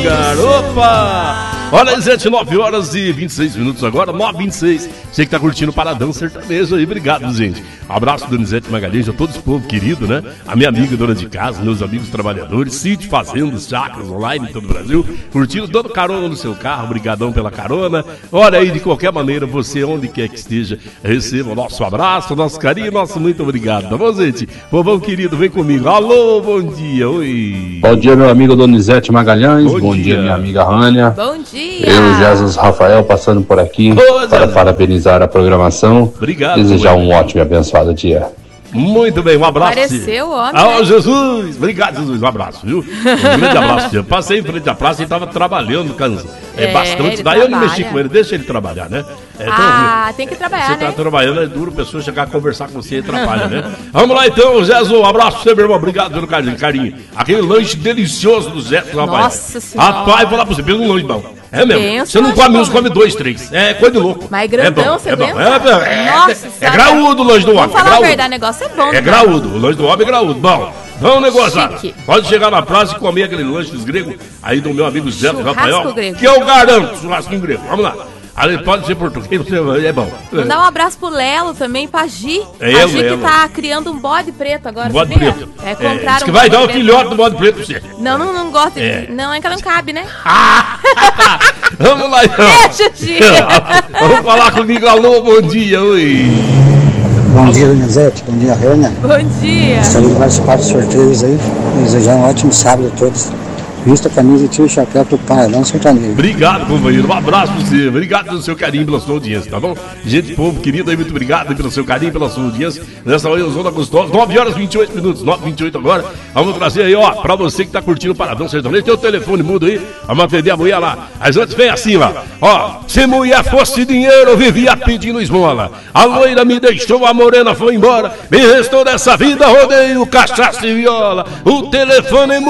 Opa! Olha aí, 9 horas e 26 minutos agora, 9h26. Você que tá curtindo o Paradão Sertanejo aí, obrigado, gente. Um abraço, Donizete Magalhães, a todo esse povo querido, né? A minha amiga dona de casa, meus amigos trabalhadores, sítio, fazendas, chacras online em todo o Brasil, curtindo, dando carona no seu carro, brigadão pela carona. Olha aí, de qualquer maneira, você, onde quer que esteja, receba o nosso abraço, o nosso carinho, nosso muito obrigado, tá bom, gente? Povão querido, vem comigo. Alô, bom dia, oi. Bom dia, meu amigo Donizete Magalhães, bom dia, minha amiga Rânia. Bom dia. Eu, Jesus Rafael, passando por aqui para parabenizar a programação. Obrigado. Desejar um ótimo e abençoado dia. Muito bem, um abraço. Apareceu o homem. Ah, Jesus! Obrigado, Jesus. Um abraço, viu? Um grande abraço, tia. Passei em frente à praça e estava trabalhando, bastante. Daí eu não mexi com ele, deixa ele trabalhar, né? Tem que trabalhar, você tá trabalhando, é duro a pessoa chegar a conversar com você e atrapalha, né? Vamos lá então, Jesus. Um abraço pra você, meu irmão. Obrigado pelo carinho. Aquele lanche delicioso do Zé, rapaz. Nossa Senhora. Rapaz, vou lá pra você, pelo um lanche bom. É mesmo. Pensa, você não come uns, come 2, 3. É coisa de louco. Mas grandão, você bom. Nossa, é graúdo o lanche do homem. Vamos falar a verdade, o negócio é bom. É graúdo, o lanche do homem é graúdo. Bom, vamos negociar. Pode chegar na praça e comer aquele lanche dos gregos aí do meu amigo Zé Rafael, grego. que eu garanto, churrasquinho grego. Vamos lá. Ali pode ser português, é bom. Mandar um abraço pro Lelo também, pra Gi. A Gi que tá criando um bode preto agora. Bode preto. Compraram que vai dar um filhote do bode preto pra você. Não gosta. Não, é que não cabe, né? Vamos lá então. Gi. Vamos falar comigo. Alô, bom dia, oi. Bom dia, Donizete. Bom dia, Rânia. Bom dia. Gostaria de participar dos sorteios aí. Desejar um ótimo sábado a todos. Vista a camisa e tira o chapéu pro Paradão Sertanejo. Obrigado, companheiro. Um abraço pra você. Obrigado pelo seu carinho, pela sua audiência, tá bom? Gente, povo querido aí, muito obrigado pelo seu carinho, pela sua audiência. Nessa hora, Zona Gostosa, 9 horas e 28 minutos, 9h28 agora. Vamos trazer aí, ó, pra você que tá curtindo o Paradão Sertanejo. Tem o telefone mudo aí, vamos atender a mulher lá. Mas antes vem assim, ó. Ó, se mulher fosse dinheiro, eu vivia pedindo esmola. A loira me deixou, a morena foi embora. Me restou dessa vida, rodeio, cachaça e viola. O telefone mudo.